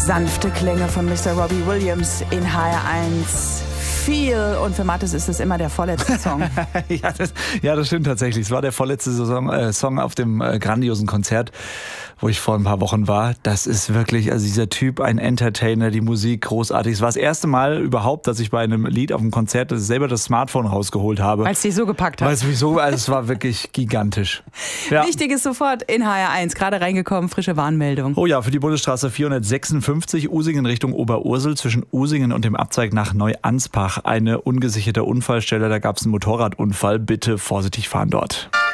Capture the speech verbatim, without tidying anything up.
Sanfte Klänge von Mister Robbie Williams in H R eins. Viel. Und für Mathis ist das immer der vorletzte Song. ja, das, ja, das stimmt tatsächlich. Es war der vorletzte Song, äh, Song auf dem äh, grandiosen Konzert, wo ich vor ein paar Wochen war. Das ist wirklich, also dieser Typ, ein Entertainer, die Musik großartig. Es war das erste Mal überhaupt, dass ich bei einem Lied auf dem Konzert selber das Smartphone rausgeholt habe. Weil es dich so gepackt hat. Weil es mich so, also es war wirklich gigantisch. Ja. Wichtig ist sofort in H R eins, gerade reingekommen, frische Warnmeldung. Oh ja, für die Bundesstraße vierhundertsechsundfünfzig, Usingen Richtung Oberursel, zwischen Usingen und dem Abzweig nach Neuansbach. Eine ungesicherte Unfallstelle, da gab es einen Motorradunfall. Bitte vorsichtig fahren dort.